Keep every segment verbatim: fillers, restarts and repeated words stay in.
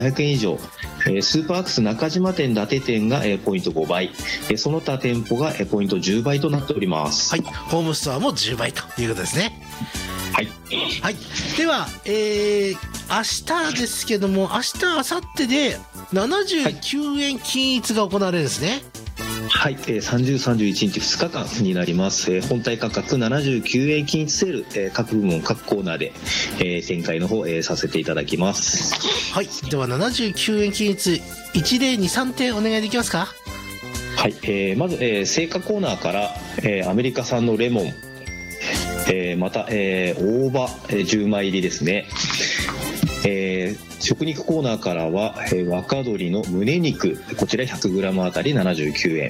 ひゃくえん以上、スーパーアックス中島店伊達店がポイントごばい、その他店舗がポイントじゅうばいとなっております。 はい、ホームストアもじゅうばいということですね。 はい、 はい、では、えー、明日ですけども、明日明後日でななじゅうきゅうえん均一が行われるんですね。 はい、えー、さんじゅう、さんじゅういちにちふつかかんになります。えー、本体価格ななじゅうきゅうえん均一セール、えー、各部門各コーナーで、えー、展開の方、えー、させていただきます。 はい、ではななじゅうきゅうえん均一いち例に、さんてんお願いできますか。 はい、えー、まず、えー、青果コーナーから、えー、アメリカ産のレモン、えー、また、えー、大葉、えー、じゅうまい入りですね。えー食肉コーナーからは、えー、若鶏の胸肉、こちら ひゃくグラム あたりななじゅうきゅうえ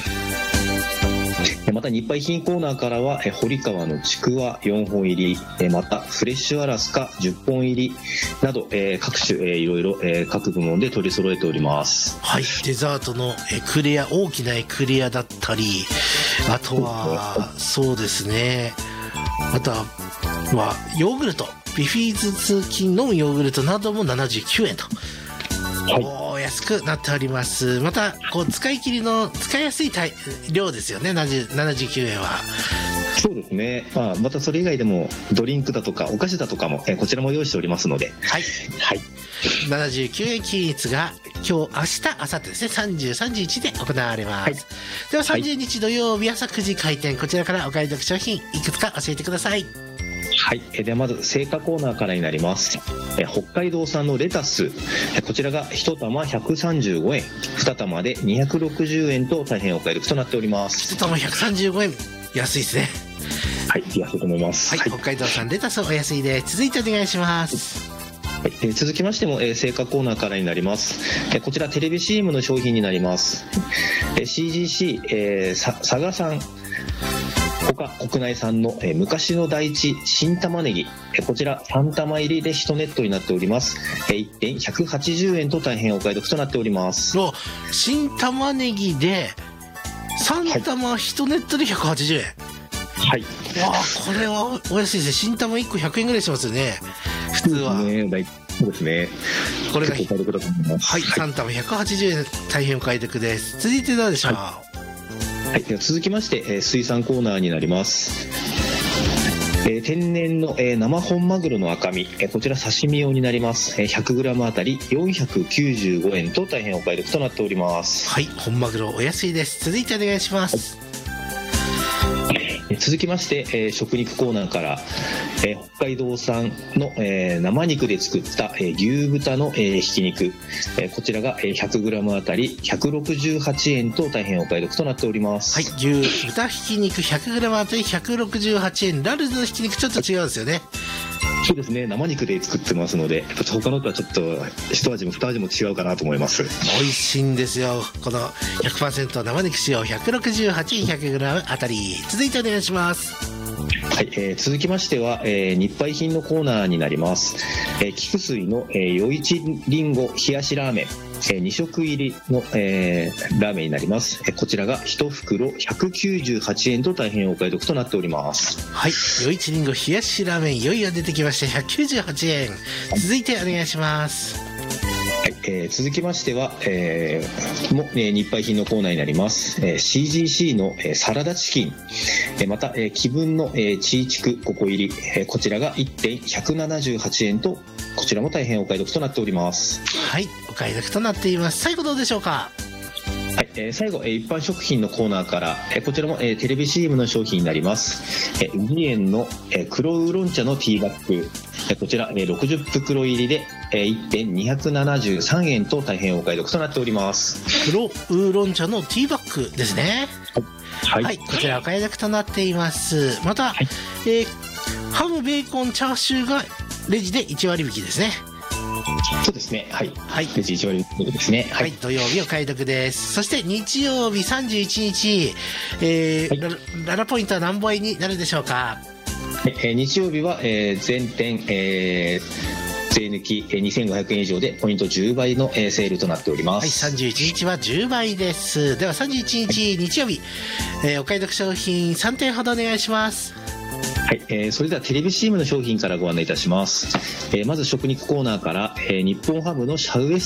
ん。また日配品コーナーからは、えー、堀川のちくわよんほん入り、えー、またフレッシュアラスカじゅっぽん入りなど、えー、各種、えー、いろいろ、えー、各部門で取り揃えております。 はい、デザートのエクレア、大きなエクレアだったり、あとはそうですね、あとは、まあ、ヨーグルト、ビフィズツ菌のヨーグルトなどもななじゅうきゅうえんと、はい、お安くなっております。またこう使い切りの使いやすい量ですよね。ななじゅうきゅうえんは。 そうですね、まあ、またそれ以外でもドリンクだとかお菓子だとかも、えこちらも用意しておりますので、 はい、はい、ななじゅうきゅうえん均一が今日、明日、明後日ですね、さんじゅう、さんじゅういちで行われます。はい、ではさんじゅうにち土曜日朝くじ開店、こちらからお買い得商品いくつか教えてください。 はい、ではまず青果コーナーからになります。え北海道産のレタス、こちらがいち玉ひゃくさんじゅうごえん、に玉でにひゃくろくじゅうえんと大変お買い得となっております。 いち玉ひゃくさんじゅうごえん、安いですね。 はい、安いと思います。 はい、はい、北海道産レタスお安いです。続いてお願いします。 はい、えー、続きましても、えー、青果コーナーからになります。えー、こちらテレビ シーエム の商品になります。えー、シージーシー、えー、佐賀産他国内産の、えー、昔の大地新玉ねぎ、えー、こちらさん玉入りでいちネットになっております。えー、いってんひゃくはちじゅうえんと大変お買い得となっております。 新玉ねぎでさん玉いちネットでひゃくはちじゅうえん、はい、わあ、これはお安いですね。新玉いっこひゃくえんぐらいしますよね、普通は。 そうですね、 これが、はい、さん玉ひゃくはちじゅうえん、大変お買い得です。続いてどうでしょう。はいはい、では続きまして、えー、水産コーナーになります。えー、天然の、えー、生本マグロの赤身、えー、こちら刺身用になります。えー、ひゃくグラム あたりよんひゃくきゅうじゅうごえんと大変お買い得となっております。 はい、本マグロお安いです。続いてお願いします。 はい、続きまして、えー、食肉コーナーから、えー、北海道産の、えー、生肉で作った、えー、牛豚の、えー、ひき肉、えー、こちらが、えー、ひゃくグラム あたりひゃくろくじゅうはちえんと大変お買い得となっております。 はい、牛豚ひき肉 ひゃくグラム あたりひゃくろくじゅうはちえん、ラルズのひき肉ちょっと違うんですよね。 そうですね、生肉で作ってますので、他のとはちょっと一味も二味も違うかなと思います。 美味しいんですよ、この ひゃくパーセント 生肉使用ひゃくろくじゅうはちえん、 ひゃくグラム あたり。続いてお願いします。 はい、えー、続きましては、えー、日配品のコーナーになります。えー、菊水の、えー、余市りんご冷やしラーメン、えー、に食入りの、えー、ラーメンになります。えー、こちらがいち袋ひゃくきゅうじゅうはちえんと大変お買い得となっております。 はい、余市りんご冷やしラーメン、いよいよ出てきました。ひゃくきゅうじゅうはちえん。続いてお願いします。 はい、えー、続きましては、えー、も、えー、日配品のコーナーになります。えー、シージーシー の、えー、サラダチキン、えー、また、えー、気分の、えー、チーチクごこ入り、えー、こちらがいってんひゃくななじゅうはちえんと、こちらも大変お買い得となっております。 はい、お買い得となっています。最後どうでしょうか。 はい、えー、最後、えー、一般食品のコーナーから、えー、こちらも、えー、テレビ シーエム の商品になります。えー、ウニ園の、えー、黒ウーロン茶のティーバッグ、えー、こちら、えー、ろくじゅっ袋入りで、えー、いってんにひゃくななじゅうさんえんと大変お買い得となっております。 黒ウーロン茶のティーバッグですね。はい、はい、こちらお買い得となっています。また、はい、えー、ハムベーコンチャーシューがレジでいち割引きですね。 そうですね、はい、 はい、 レジいち割引きですね。 はい、はい、土曜日お買い得です。そして日曜日さんじゅういちにち、えーはい、ラ, ララポイントは何倍になるでしょうか。 はい、えー、日曜日は、えー、全店、えー、税抜きにせんごひゃくえん以上でポイントじゅうばいの、えー、セールとなっております。 はい、さんじゅういちにちはじゅうばいです。ではさんじゅういちにち、はい、日曜日、えー、お買い得商品さんてんほどお願いします。 はい、えー、それではテレビ シーエム の商品からご案内いたします。えー、まず食肉コーナーから、えー、日本ハムのシャウエッ